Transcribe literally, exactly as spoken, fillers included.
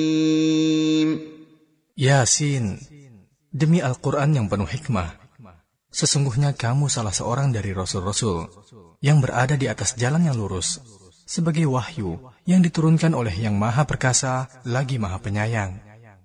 Yasin, demi Al-Quran yang penuh hikmah, sesungguhnya kamu salah seorang dari Rasul-Rasul yang berada di atas jalan yang lurus, sebagai wahyu yang diturunkan oleh Yang Maha Perkasa lagi Maha Penyayang.